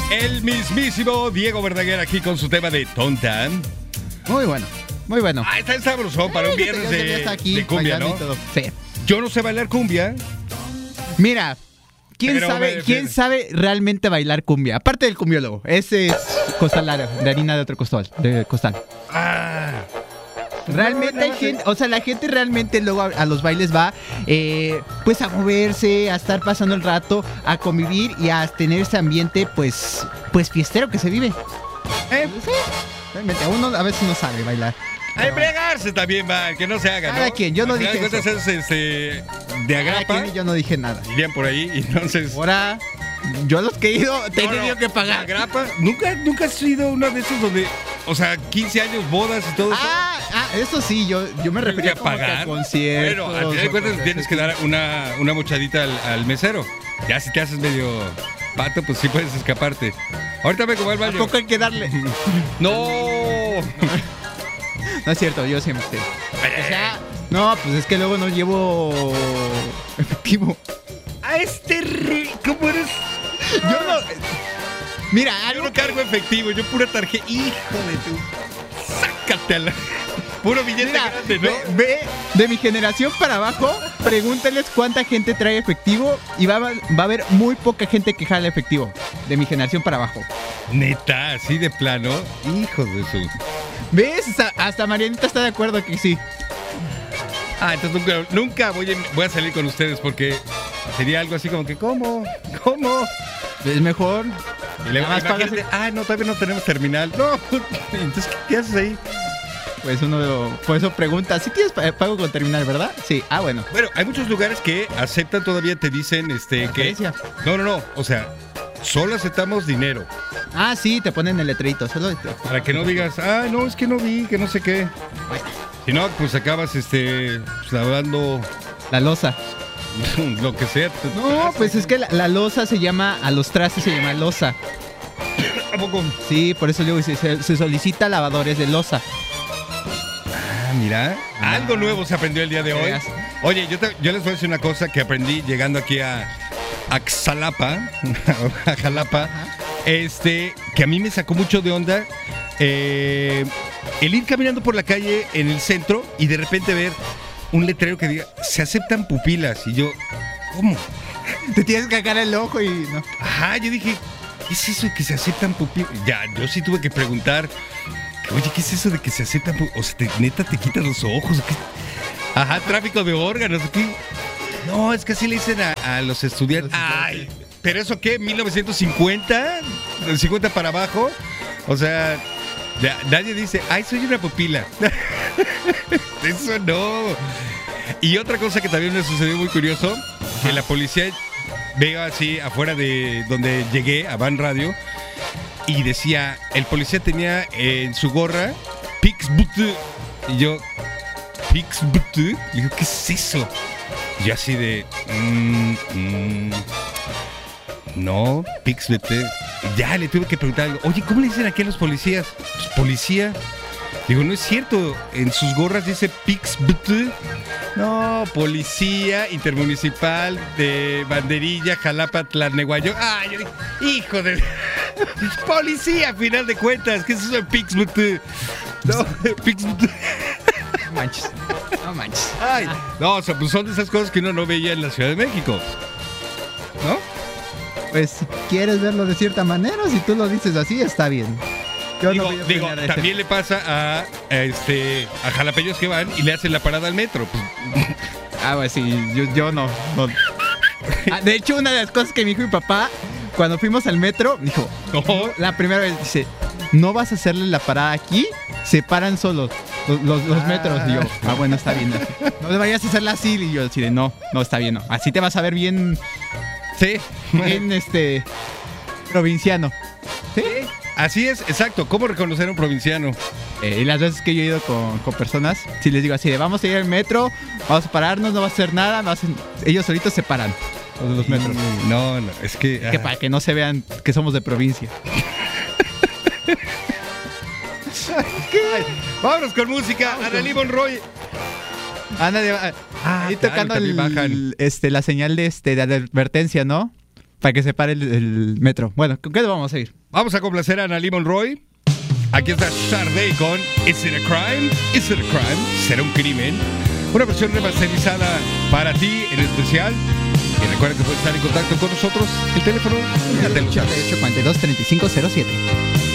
El mismísimo Diego Verdaguer aquí con su tema de Tonta. Muy bueno, muy bueno. Ah, está sabrosón para un viernes de cumbia, ¿no? Sí. Yo no sé bailar cumbia. Mira, ¿quién sabe realmente bailar cumbia? Aparte del cumbiólogo. Ese es costalero, de harina de otro costal. Realmente hay gente, o sea, la gente realmente luego a los bailes va pues a moverse, a estar pasando el rato, a convivir y a tener ese ambiente pues fiestero que se vive. Sí, realmente, uno a veces no sabe bailar. A embriagarse también va, que no se haga, ¿no? Cada quien, yo no Al final dije de cuentas eso. es de agrapa. Cada quien, yo no dije nada. Dirían por ahí, entonces... Ahora, yo a los que he ido, he tenido que pagar. ¿De agrapa? ¿Nunca has sido uno de esos donde... O sea, 15 años, bodas y todo eso? Eso sí, yo me refería a pagar. A conciertos. Bueno, al final de cuentas tienes que dar una mochadita al mesero. Ya si te haces medio pato, pues sí puedes escaparte. Ahorita me como al baño. Tampoco hay que darle. ¡No! No es cierto, yo siempre. O sea, no, pues es que luego no llevo efectivo. ¿Cómo eres? Yo no... Mira, yo no cargo efectivo, yo pura tarjeta. Hijo de tu... Sácate a la... Puro billete grande, ¿no? Ve, de mi generación para abajo, pregúntales cuánta gente trae efectivo y va a haber muy poca gente que jala efectivo. De mi generación para abajo. Neta, así de plano. Hijo de su... ¿Ves? Hasta Marianita está de acuerdo que sí. Entonces nunca voy a salir con ustedes porque sería algo así como que, ¿cómo? Es mejor. Y le vas a no, todavía no tenemos terminal. No, entonces, ¿qué haces ahí? Pues uno, por eso pregunta, ¿sí tienes pago con terminal, verdad? Sí, bueno. Bueno, hay muchos lugares que aceptan, todavía te dicen, que... No, o sea, solo aceptamos dinero. Sí, te ponen el letrerito, solo... Para que no digas, no, es que no vi, que no sé qué. Si no, pues acabas, pues, lavando... La loza. Lo que sea. No, pues es que la loza se llama, a los trastes se llama loza. ¿A poco? Sí, por eso luego se solicita lavadores de loza. Mira, algo nuevo se aprendió el día de hoy. Oye, yo les voy a decir una cosa que aprendí llegando aquí a Xalapa, a Jalapa, que a mí me sacó mucho de onda el ir caminando por la calle en el centro y de repente ver un letrero que diga, se aceptan pupilas. Y yo, ¿cómo? Te tienes que sacar el ojo y no. Yo dije, ¿qué es eso de que se aceptan pupilas? Ya, yo sí tuve que preguntar, oye, ¿qué es eso de que se aceptan pupilas? O sea, neta te quitas los ojos. ¿Qué? Tráfico de órganos. ¿Qué? No, es que así le dicen a los estudiantes. ¿Pero eso qué? ¿1950? ¿Del 50 para abajo? O sea, nadie dice, soy una pupila. Eso no. Y otra cosa que también me sucedió muy curioso, que la policía veo así afuera de donde llegué, a Van Radio, y decía, el policía tenía en su gorra Pixbutu. Y yo, ¿Pixbutu? Y digo, ¿qué es eso? Y yo así de... no, Pixbutu. Ya le tuve que preguntar, oye, ¿cómo le dicen aquí a los policías? Pues, policía. Digo, no es cierto, en sus gorras dice Pixbutu. No, Policía Intermunicipal de Banderilla, Jalapa, Tlalnehuayo. Yo dije, hijo de... Policía, a final de cuentas, ¿qué es eso de Pixbutu? No, Pixbutu. No manches. No, o sea, pues son de esas cosas que uno no veía en la Ciudad de México, ¿no? Pues si quieres verlo de cierta manera, si tú lo dices así, está bien. Yo digo, también le pasa a jalapeños que van y le hacen la parada al metro. Pues sí, yo no. De hecho, una de las cosas que me dijo mi papá cuando fuimos al metro, dijo, la primera vez, dice, no vas a hacerle la parada aquí, se paran solos los metros. Y yo, bueno, está bien. No le vayas a hacerla así. Y yo así de, no, está bien, no. Así te vas a ver bien, sí, bien provinciano. ¿Sí? Así es, exacto. ¿Cómo reconocer a un provinciano? Y las veces que yo he ido con personas, si les digo así de, vamos a ir al metro, vamos a pararnos, no va a hacer nada, ellos solitos se paran los metros. No, es que para que no se vean que somos de provincia. Vámonos con música. Analí Monroy. Ahí tocando la señal de advertencia, ¿no? Para que se pare el metro. Bueno, ¿con qué vamos a ir? Vamos a complacer a Analí Monroy. Aquí está Sade con Is It a Crime? Is It a Crime? ¿Será un crimen? Una versión remasterizada para ti en especial. Y recuerda que puedes estar en contacto con nosotros. El teléfono, ya te lo sabes. 88 42 35 07.